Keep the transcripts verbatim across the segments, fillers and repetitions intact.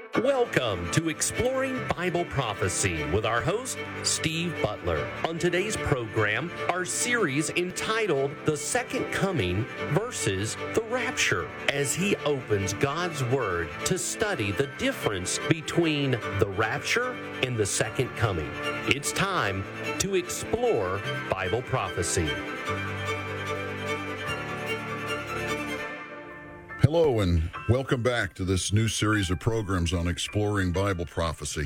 Welcome to Exploring Bible Prophecy with our host, Steve Butler. On today's program, our series entitled The Second Coming versus the Rapture, as he opens God's Word to study the difference between the rapture and the second coming. It's time to explore Bible prophecy. Hello and welcome back to this new series of programs on exploring Bible prophecy.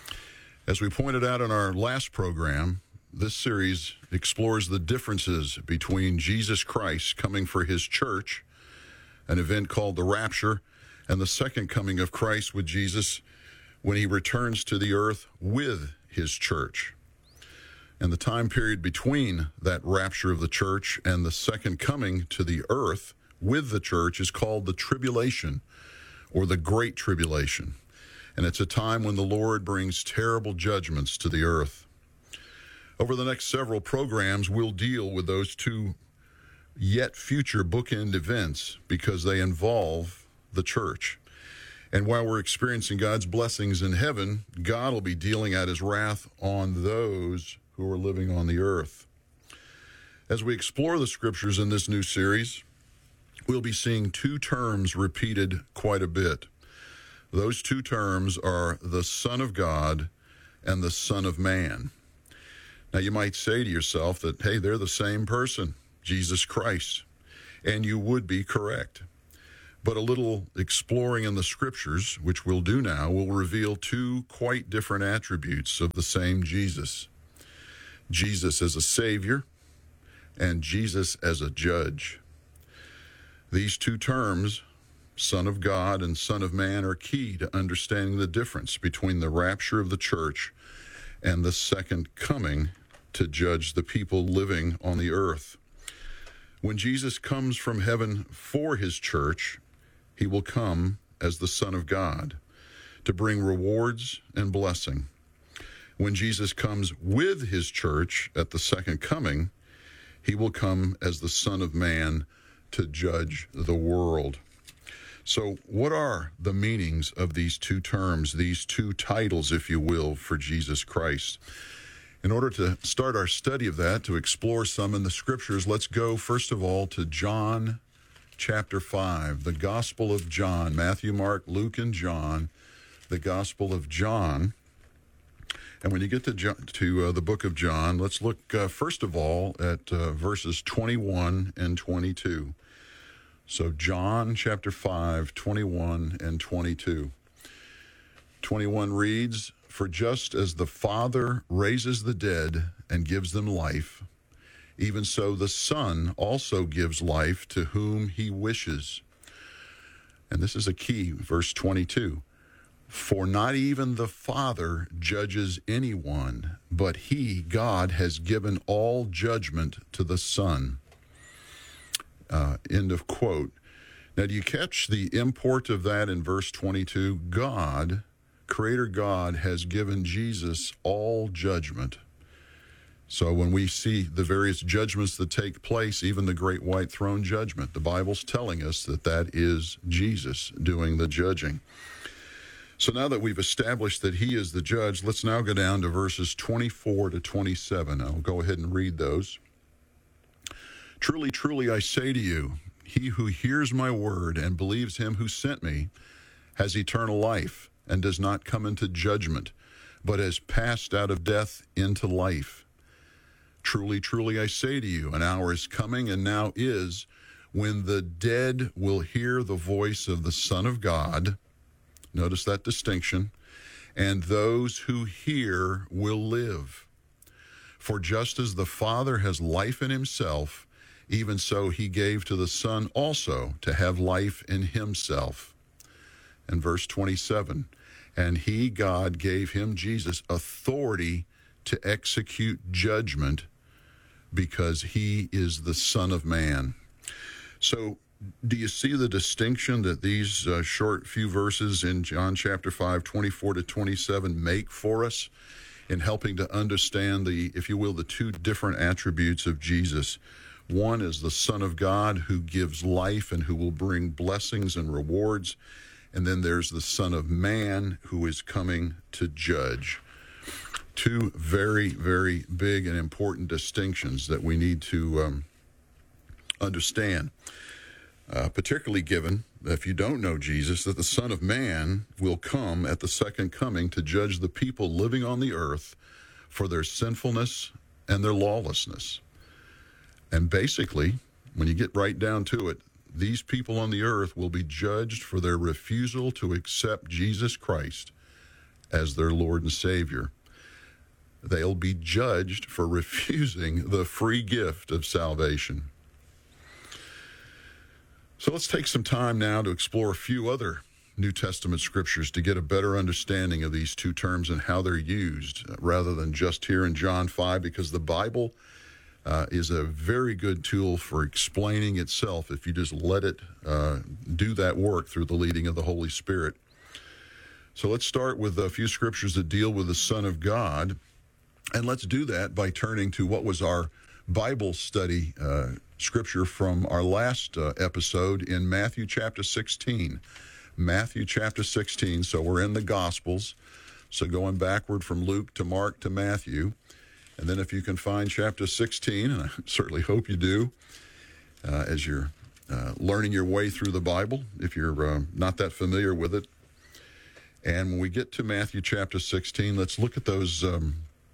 As we pointed out in our last program, this series explores the differences between Jesus Christ coming for his church, an event called the rapture, and the second coming of Christ with Jesus when he returns to the earth with his church. And the time period between that rapture of the church and the second coming to the earth with the church is called the tribulation, or the Great Tribulation. And it's a time when the Lord brings terrible judgments to the earth. Over the next several programs, we'll deal with those two yet future bookend events because they involve the church. And while we're experiencing God's blessings in heaven, God will be dealing out his wrath on those who are living on the earth. As we explore the scriptures in this new series, we'll be seeing two terms repeated quite a bit. Those two terms are the Son of God and the Son of Man. Now, you might say to yourself that, hey, they're the same person, Jesus Christ, and you would be correct. But a little exploring in the scriptures, which we'll do now, will reveal two quite different attributes of the same Jesus. Jesus as a Savior and Jesus as a judge. These two terms, Son of God and Son of Man, are key to understanding the difference between the rapture of the church and the second coming to judge the people living on the earth. When Jesus comes from heaven for his church, he will come as the Son of God to bring rewards and blessing. When Jesus comes with his church at the second coming, he will come as the Son of Man to judge the world. So what are the meanings of these two terms, these two titles, if you will, for Jesus Christ? In order to start our study of that, to explore some in the scriptures, let's go first of all to John chapter five, the Gospel of John, Matthew, Mark, Luke, and John, the Gospel of John. And when you get to, John, to uh, the book of John, let's look uh, first of all at uh, verses twenty-one and twenty-two. So John chapter five, twenty-one and twenty-two. twenty-one reads, "For just as the Father raises the dead and gives them life, even so the Son also gives life to whom he wishes." And this is a key, verse twenty-two. "For not even the Father judges anyone, but he, God, has given all judgment to the Son." Uh, end of quote. Now, do you catch the import of that in verse twenty-two? God, Creator God, has given Jesus all judgment. So when we see the various judgments that take place, even the great white throne judgment, the Bible's telling us that that is Jesus doing the judging. So now that we've established that he is the judge, let's now go down to verses twenty-four to twenty-seven. I'll go ahead and read those. "Truly, truly, I say to you, he who hears my word and believes him who sent me has eternal life and does not come into judgment, but has passed out of death into life. Truly, truly, I say to you, an hour is coming and now is when the dead will hear the voice of the Son of God." Notice that distinction. "And those who hear will live. For just as the Father has life in himself, even so he gave to the Son also to have life in himself." And verse twenty-seven, "And he, God, gave him, Jesus, authority to execute judgment because he is the Son of Man." So do you see the distinction that these uh, short few verses in John chapter five, twenty-four to twenty-seven make for us in helping to understand the, if you will, the two different attributes of Jesus? One is the Son of God who gives life and who will bring blessings and rewards. And then there's the Son of Man who is coming to judge. Two very, very big and important distinctions that we need to um, understand, uh, particularly given, if you don't know Jesus, that the Son of Man will come at the second coming to judge the people living on the earth for their sinfulness and their lawlessness. And basically, when you get right down to it, these people on the earth will be judged for their refusal to accept Jesus Christ as their Lord and Savior. They'll be judged for refusing the free gift of salvation. So let's take some time now to explore a few other New Testament scriptures to get a better understanding of these two terms and how they're used, rather than just here in John five, because the Bible uh, is a very good tool for explaining itself if you just let it uh, do that work through the leading of the Holy Spirit. So let's start with a few scriptures that deal with the Son of God. And let's do that by turning to what was our Bible study uh, scripture from our last uh, episode in Matthew chapter sixteen. Matthew chapter sixteen. So we're in the Gospels. So going backward from Luke to Mark to Matthew. And then if you can find chapter sixteen, and I certainly hope you do, uh, as you're uh, learning your way through the Bible, if you're uh, not that familiar with it. And when we get to Matthew chapter sixteen, let's look at those um,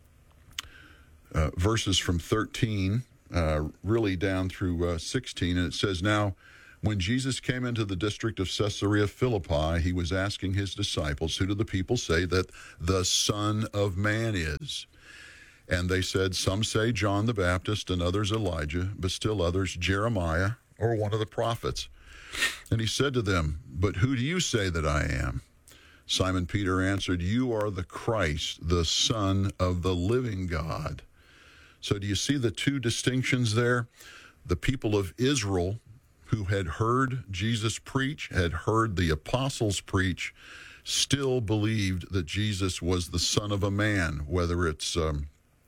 Uh, verses from thirteen, uh, really down through uh, sixteen, and it says, "Now, when Jesus came into the district of Caesarea Philippi, he was asking his disciples, 'Who do the people say that the Son of Man is?' And they said, 'Some say John the Baptist, and others Elijah, but still others Jeremiah, or one of the prophets.' And he said to them, 'But who do you say that I am?' Simon Peter answered, 'You are the Christ, the Son of the living God.'" So do you see the two distinctions there? The people of Israel who had heard Jesus preach, had heard the apostles preach, still believed that Jesus was the Son of a Man, whether it's um,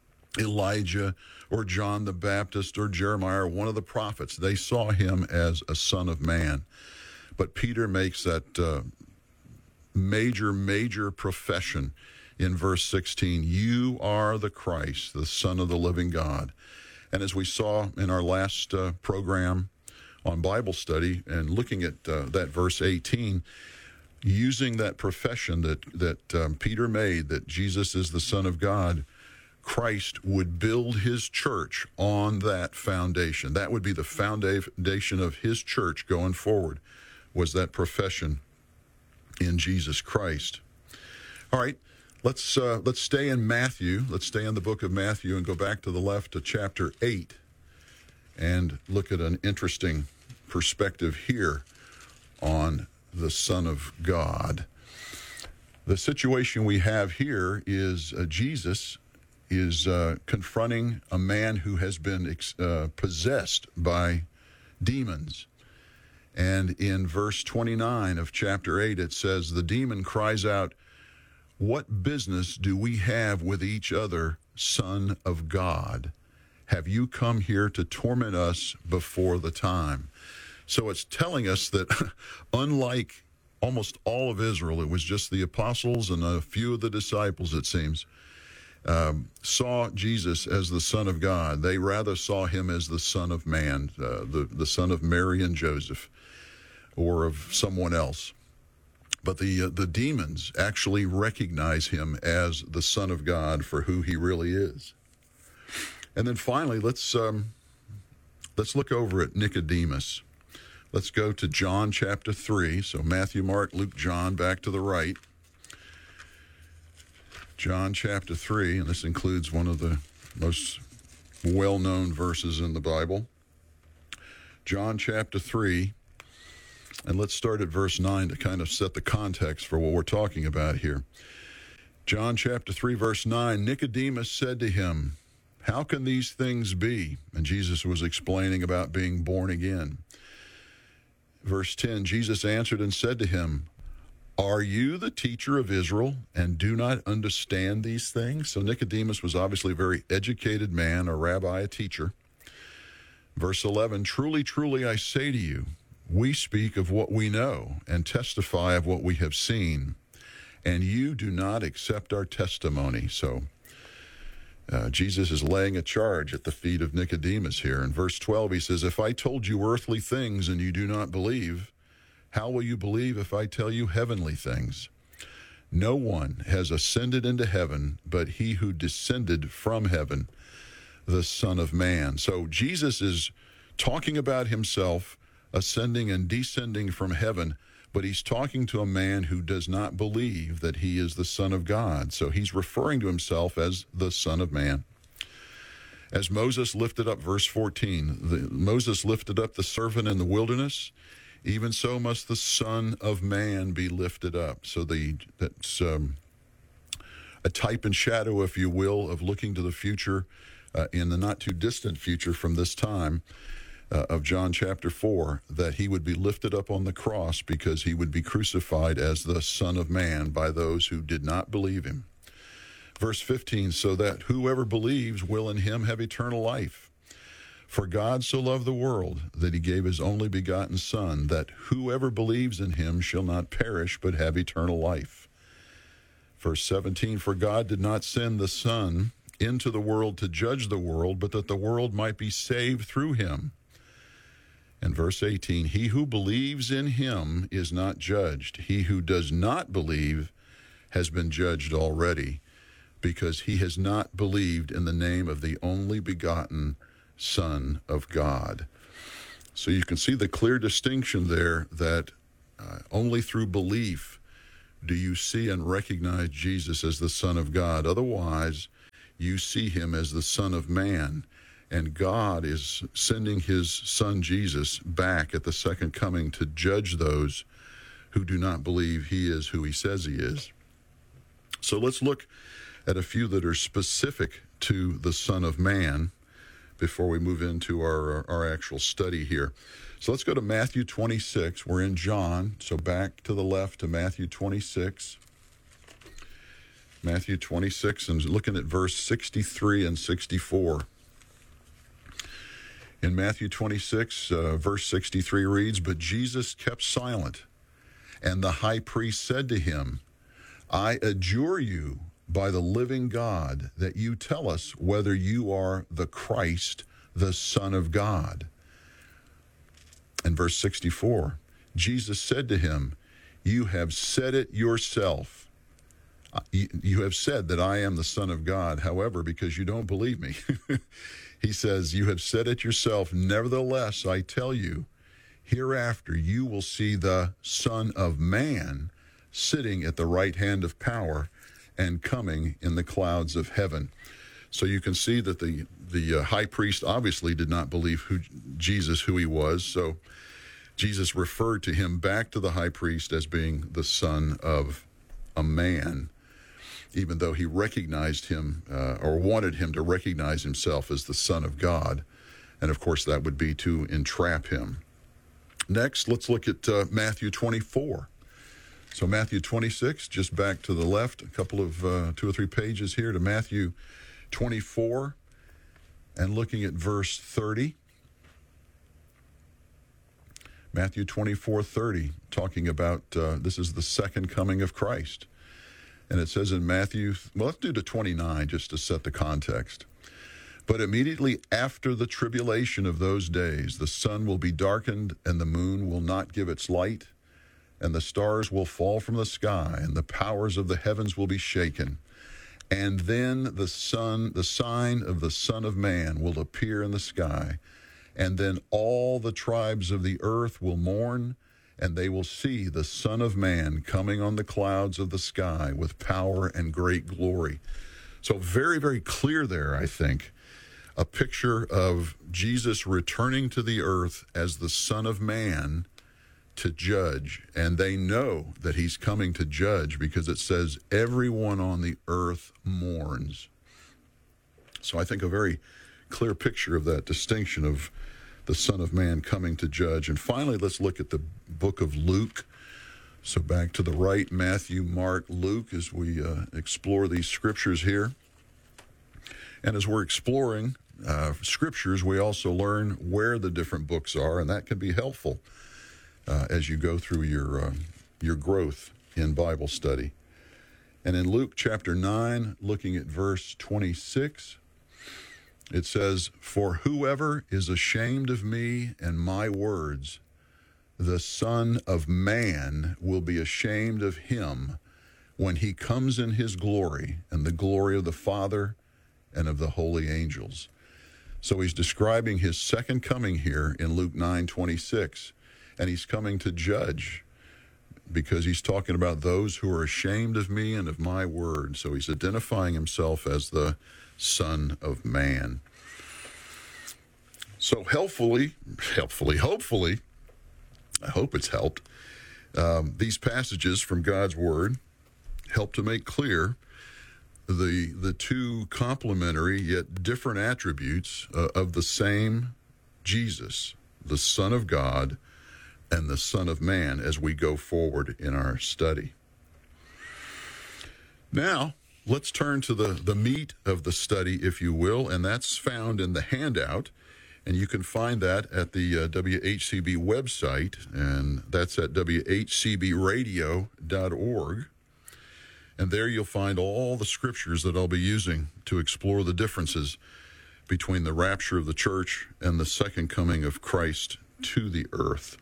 Elijah or John the Baptist or Jeremiah or one of the prophets. They saw him as a Son of Man. But Peter makes that uh, major, major profession in verse sixteen, "You are the Christ, the Son of the living God." And as we saw in our last uh, program on Bible study and looking at uh, that verse eighteen, using that profession that, that um, Peter made, that Jesus is the Son of God, Christ would build his church on that foundation. That would be the foundation of his church going forward, was that profession in Jesus Christ. All right. Let's uh, let's stay in Matthew. Let's stay in the book of Matthew and go back to the left to chapter eight and look at an interesting perspective here on the Son of God. The situation we have here is uh, Jesus is uh, confronting a man who has been ex- uh, possessed by demons. And in verse twenty-nine of chapter eight, it says, "The demon cries out, 'What business do we have with each other, Son of God? Have you come here to torment us before the time?'" So it's telling us that unlike almost all of Israel, it was just the apostles and a few of the disciples, it seems, um, saw Jesus as the Son of God. They rather saw him as the Son of Man, uh, the, the son of Mary and Joseph, or of someone else. But the uh, the demons actually recognize him as the Son of God for who he really is. And then finally, let's um, let's look over at Nicodemus. Let's go to John chapter three. So Matthew, Mark, Luke, John, back to the right. John chapter three, and this includes one of the most well-known verses in the Bible. John chapter three. And let's start at verse nine to kind of set the context for what we're talking about here. John chapter three, verse nine, "Nicodemus said to him, 'How can these things be?'" And Jesus was explaining about being born again. Verse ten, "Jesus answered and said to him, 'Are you the teacher of Israel and do not understand these things?'" So Nicodemus was obviously a very educated man, a rabbi, a teacher. Verse eleven, "Truly, truly, I say to you, we speak of what we know and testify of what we have seen, and you do not accept our testimony. So uh, Jesus is laying a charge at the feet of Nicodemus here. In verse twelve, he says, if I told you earthly things and you do not believe, how will you believe if I tell you heavenly things? No one has ascended into heaven but he who descended from heaven, the Son of Man. So Jesus is talking about himself ascending and descending from heaven, but he's talking to a man who does not believe that he is the Son of God. So he's referring to himself as the Son of Man. As Moses lifted up, verse fourteen, the, Moses lifted up the servant in the wilderness, even so must the Son of Man be lifted up. So the that's um, a type and shadow, if you will, of looking to the future, uh, in the not too distant future from this time, Uh, of John chapter four, that he would be lifted up on the cross because he would be crucified as the Son of Man by those who did not believe him. Verse fifteen, so that whoever believes will in him have eternal life. For God so loved the world that he gave his only begotten Son, that whoever believes in him shall not perish but have eternal life. Verse seventeen, for God did not send the Son into the world to judge the world, but that the world might be saved through him. And verse eighteen, he who believes in him is not judged. He who does not believe has been judged already, because he has not believed in the name of the only begotten Son of God. So you can see the clear distinction there, that uh, only through belief do you see and recognize Jesus as the Son of God. Otherwise, you see him as the Son of Man. And God is sending his Son Jesus back at the second coming to judge those who do not believe he is who he says he is. So let's look at a few that are specific to the Son of Man before we move into our, our actual study here. So let's go to Matthew twenty-six. We're in John, so back to the left to Matthew twenty-six. Matthew twenty-six, and looking at verse sixty-three and sixty-four. In Matthew twenty-six, uh, verse sixty-three reads, but Jesus kept silent, and the high priest said to him, I adjure you by the living God that you tell us whether you are the Christ, the Son of God. And verse sixty-four, Jesus said to him, you have said it yourself. You have said that I am the Son of God. However, because you don't believe me, he says, you have said it yourself. Nevertheless, I tell you, hereafter you will see the Son of Man sitting at the right hand of power and coming in the clouds of heaven. So you can see that the, the uh, high priest obviously did not believe who Jesus, who he was. So Jesus referred to him back to the high priest as being the Son of a Man, even though he recognized him uh, or wanted him to recognize himself as the Son of God. And of course, that would be to entrap him. Next, let's look at uh, Matthew twenty-four. So Matthew twenty-six, just back to the left, a couple of uh, two or three pages here to Matthew twenty-four, and looking at verse thirty. Matthew twenty-four thirty, talking about uh, this is the second coming of Christ. And it says in Matthew, well, let's do to twenty-nine just to set the context. But immediately after the tribulation of those days, the sun will be darkened, and the moon will not give its light, and the stars will fall from the sky, and the powers of the heavens will be shaken. And then the sun, the sign of the Son of Man will appear in the sky, and then all the tribes of the earth will mourn, and they will see the Son of Man coming on the clouds of the sky with power and great glory. So very, very clear there, I think, a picture of Jesus returning to the earth as the Son of Man to judge. And they know that he's coming to judge because it says everyone on the earth mourns. So I think a very clear picture of that distinction of the Son of Man coming to judge. And finally, let's look at the book of Luke. So back to the right, Matthew, Mark, Luke, as we uh, explore these scriptures here. And as we're exploring uh, scriptures, we also learn where the different books are, and that can be helpful uh, as you go through your uh, your growth in Bible study. And in Luke chapter nine, looking at verse twenty-six, it says, "For whoever is ashamed of me and my words, the Son of Man will be ashamed of him when he comes in his glory and the glory of the Father and of the holy angels." So he's describing his second coming here in Luke nine twenty-six, and he's coming to judge, because he's talking about those who are ashamed of me and of my word. So he's identifying himself as the Son of Man. So helpfully, helpfully, hopefully, I hope it's helped, um, these passages from God's word help to make clear the the two complementary yet different attributes uh, of the same Jesus, the Son of God and the Son of Man, as we go forward in our study. Now, let's turn to the, the meat of the study, if you will, and that's found in the handout, and you can find that at the uh, W H C B website, and that's at w h c b radio dot org. And there you'll find all the scriptures that I'll be using to explore the differences between the rapture of the church and the second coming of Christ to the earth.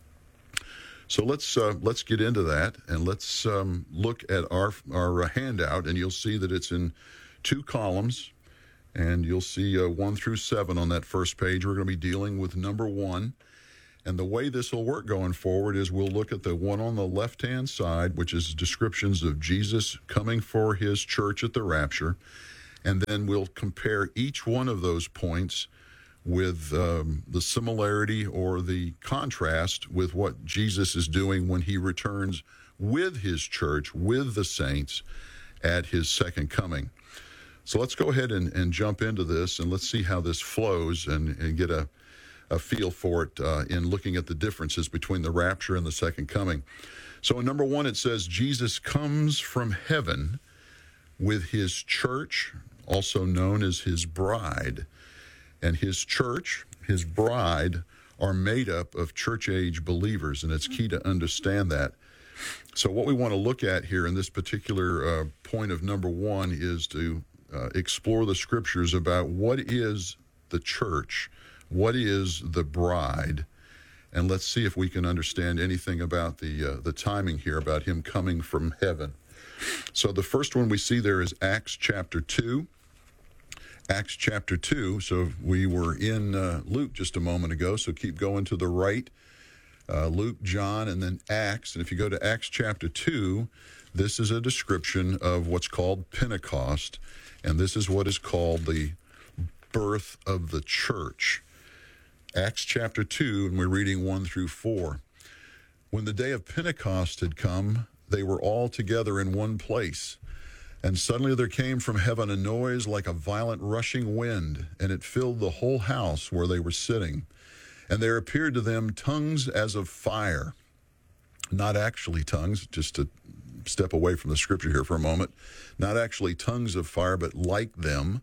So let's uh, let's get into that, and let's um, look at our our uh, handout, and you'll see that it's in two columns, and you'll see uh, one through seven on that first page. We're going to be dealing with number one. And the way this will work going forward is we'll look at the one on the left-hand side, which is descriptions of Jesus coming for his church at the rapture. And then we'll compare each one of those points with um, the similarity or the contrast with what Jesus is doing when he returns with his church, with the saints, at his second coming. So let's go ahead and, and jump into this, and let's see how this flows and, and get a a feel for it uh, in looking at the differences between the rapture and the second coming. So in number one, it says, Jesus comes from heaven with his church, also known as his bride. And his church, his bride, are made up of church-age believers, and it's key to understand that. So what we want to look at here in this particular uh, point of number one is to uh, explore the scriptures about what is the church, what is the bride, and let's see if we can understand anything about the uh, the timing here, about him coming from heaven. So the first one we see there is Acts chapter two. Acts chapter two, so we were in uh, Luke just a moment ago, so keep going to the right. Uh, Luke, John, and then Acts. And if you go to Acts chapter two, this is a description of what's called Pentecost, and this is what is called the birth of the church. Acts chapter two, and we're reading one through four. When the day of Pentecost had come, they were all together in one place. And suddenly there came from heaven a noise like a violent rushing wind, and it filled the whole house where they were sitting. And there appeared to them tongues as of fire. Not actually tongues, just to step away from the scripture here for a moment. Not actually tongues of fire, but like them.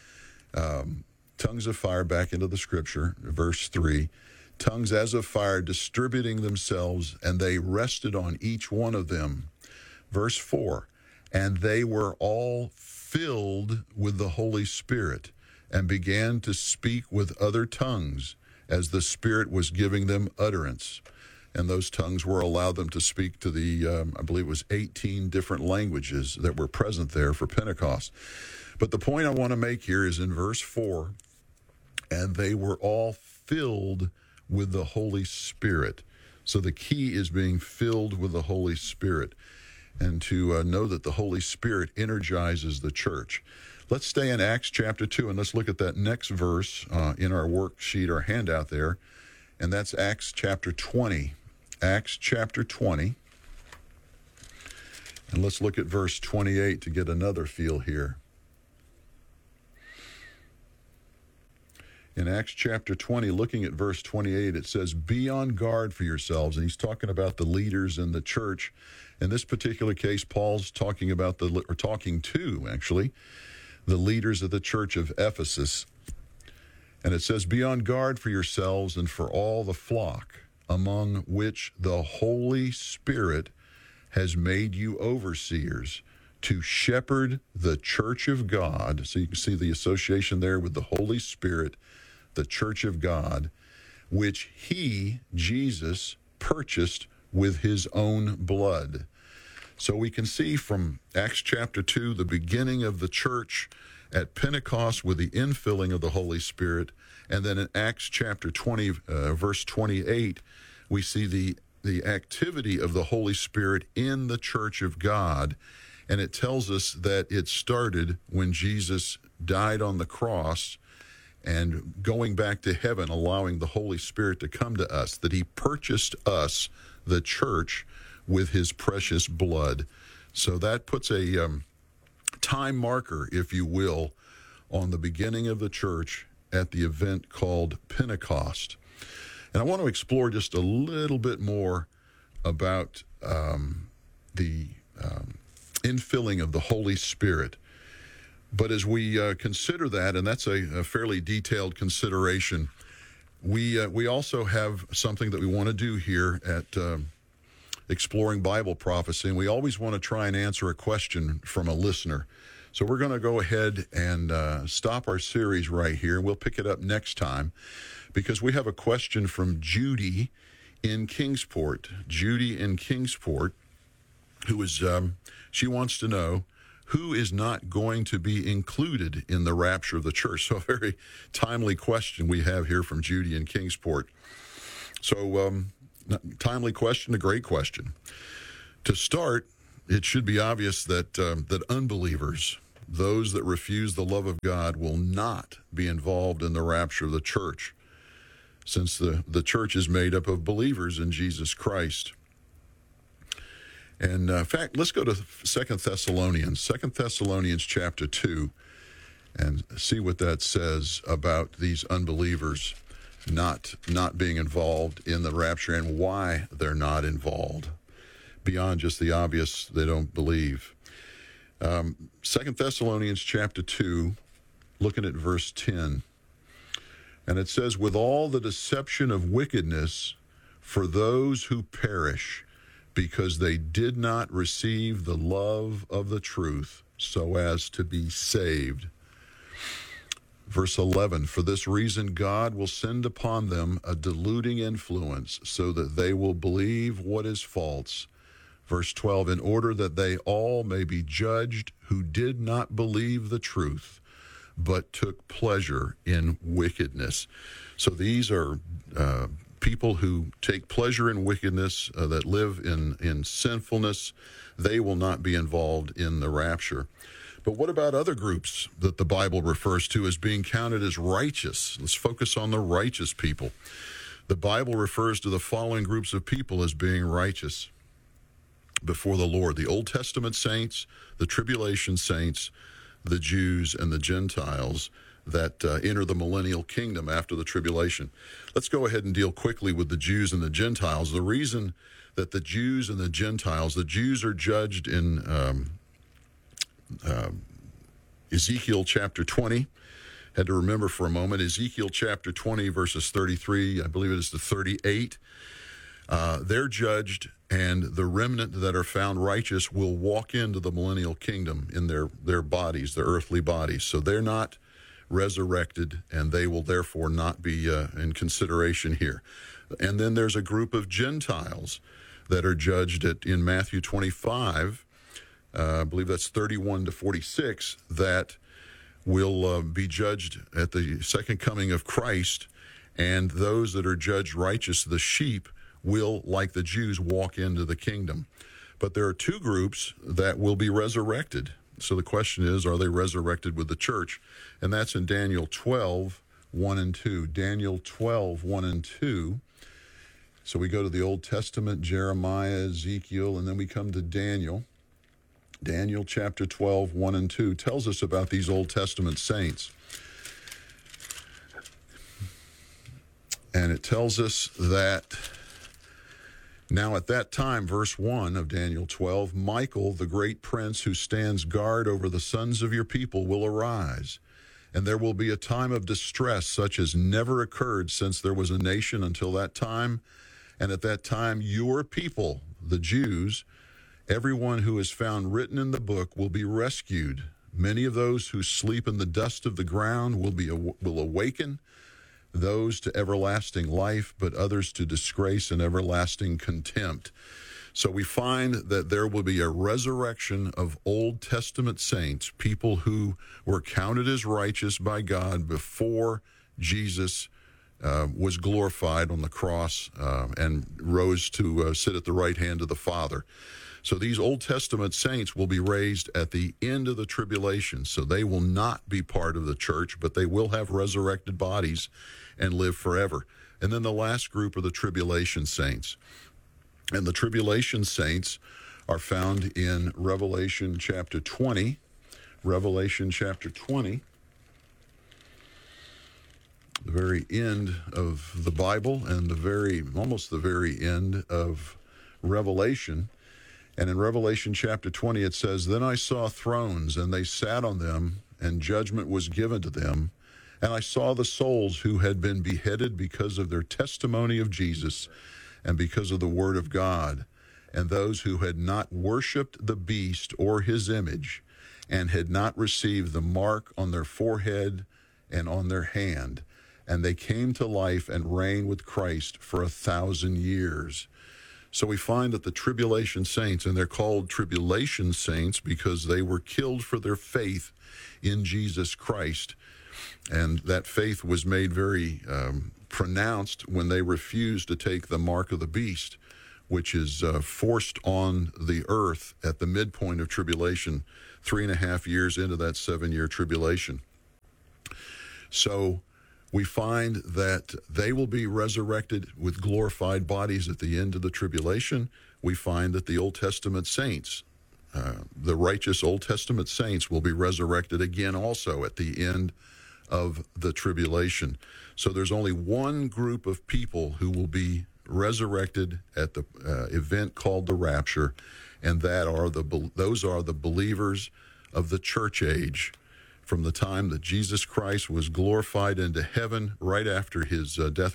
Um, tongues of fire, back into the scripture, verse three. Tongues as of fire distributing themselves, and they rested on each one of them. Verse four. And they were all filled with the Holy Spirit and began to speak with other tongues as the Spirit was giving them utterance. And those tongues were allowed them to speak to the, um, I believe it was eighteen different languages that were present there for Pentecost. But the point I want to make here is in verse four, and they were all filled with the Holy Spirit. So the key is being filled with the Holy Spirit, and to uh, know that the Holy Spirit energizes the church. Let's stay in Acts chapter two, and let's look at that next verse uh, in our worksheet, our handout there, and that's Acts chapter twenty. Acts chapter twenty. And let's look at verse twenty-eight to get another feel here. In Acts chapter twenty, looking at verse twenty-eight, it says, "Be on guard for yourselves." And he's talking about the leaders in the church. In this particular case, Paul's talking about the, or talking to, actually, the leaders of the church of Ephesus. And it says, "Be on guard for yourselves and for all the flock among which the Holy Spirit has made you overseers to shepherd the church of God. So you can see the association there with the Holy Spirit, the church of God, which he, Jesus, purchased with his own blood. So we can see from Acts chapter two, the beginning of the church at Pentecost with the infilling of the Holy Spirit. And then in Acts chapter twenty, uh, verse twenty-eight, we see the, the activity of the Holy Spirit in the church of God. And it tells us that it started when Jesus died on the cross and going back to heaven, allowing the Holy Spirit to come to us, that he purchased us, the church, with his precious blood. So that puts a um, time marker, if you will, on the beginning of the church at the event called Pentecost. And I want to explore just a little bit more about um, the um, infilling of the Holy Spirit. But as we uh, consider that, and that's a, a fairly detailed consideration, we uh, we also have something that we want to do here at um, Exploring Bible Prophecy, and we always want to try and answer a question from a listener. So we're going to go ahead and uh, stop our series right here. We'll pick it up next time because we have a question from Judy in Kingsport. Judy in Kingsport, who is, um, she wants to know, who is not going to be included in the rapture of the church? So a very timely question we have here from Judy in Kingsport. So um, timely question, a great question. To start, it should be obvious that um, that unbelievers, those that refuse the love of God, will not be involved in the rapture of the church, since the, the church is made up of believers in Jesus Christ. And uh, in fact, let's go to Second Thessalonians, Second Thessalonians chapter two, and see what that says about these unbelievers not not being involved in the rapture and why they're not involved, beyond just the obvious they don't believe. Um, Second Thessalonians chapter two, looking at verse ten, and it says, with all the deception of wickedness for those who perish, because they did not receive the love of the truth so as to be saved. Verse eleven, for this reason God will send upon them a deluding influence so that they will believe what is false. Verse twelve, in order that they all may be judged who did not believe the truth, but took pleasure in wickedness. So these are uh, people who take pleasure in wickedness, uh, that live in, in sinfulness. They will not be involved in the rapture. But what about other groups that the Bible refers to as being counted as righteous? Let's focus on the righteous people. The Bible refers to the following groups of people as being righteous before the Lord: the Old Testament saints, the tribulation saints, the Jews, and the Gentiles that uh, enter the millennial kingdom after the tribulation. Let's go ahead and deal quickly with the Jews and the Gentiles. The reason that the Jews and the Gentiles, the Jews are judged in um, uh, Ezekiel chapter twenty. Had to remember for a moment, Ezekiel chapter twenty, verses thirty-three, I believe it is to thirty-eight. Uh, they're judged, and the remnant that are found righteous will walk into the millennial kingdom in their, their bodies, their earthly bodies. So they're not resurrected, and they will therefore not be uh, in consideration here. And then there's a group of Gentiles that are judged at, in Matthew twenty-five, uh, I believe that's thirty-one to forty-six, that will uh, be judged at the second coming of Christ, and those that are judged righteous, the sheep, will, like the Jews, walk into the kingdom. But there are two groups that will be resurrected. So the question is, are they resurrected with the church? And that's in Daniel twelve, one and two. Daniel twelve, one and two. So we go to the Old Testament, Jeremiah, Ezekiel, and then we come to Daniel. Daniel chapter twelve, one and two tells us about these Old Testament saints. And it tells us that, now at that time, verse one of Daniel twelve, Michael, the great prince who stands guard over the sons of your people, will arise, and there will be a time of distress such as never occurred since there was a nation until that time, And at that time, your people, the Jews, everyone who is found written in the book will be rescued. Many of those who sleep in the dust of the ground will be will awaken, those to everlasting life, but others to disgrace and everlasting contempt. So we find that there will be a resurrection of Old Testament saints, people who were counted as righteous by God before Jesus uh, was glorified on the cross uh, and rose to uh, sit at the right hand of the Father. So these Old Testament saints will be raised at the end of the tribulation. So they will not be part of the church, but they will have resurrected bodies and live forever. And then the last group are the tribulation saints. And the tribulation saints are found in Revelation chapter twenty. Revelation chapter twenty, the very end of the Bible and the very, almost the very end of Revelation. And in Revelation chapter twenty, it says, "Then I saw thrones, and they sat on them, and judgment was given to them. And I saw the souls who had been beheaded because of their testimony of Jesus and because of the word of God, and those who had not worshipped the beast or his image, and had not received the mark on their forehead and on their hand. And they came to life and reigned with Christ for a thousand years." So we find that the tribulation saints, and they're called tribulation saints because they were killed for their faith in Jesus Christ. And that faith was made very um, pronounced when they refused to take the mark of the beast, which is uh, forced on the earth at the midpoint of tribulation, three and a half years into that seven-year tribulation. So we find that they will be resurrected with glorified bodies at the end of the tribulation. We find that the Old Testament saints, uh, the righteous Old Testament saints, will be resurrected again also at the end of the tribulation. So there's only one group of people who will be resurrected at the uh, event called the rapture, and that are the those are the believers of the church age, from the time that Jesus Christ was glorified into heaven right after his uh, death,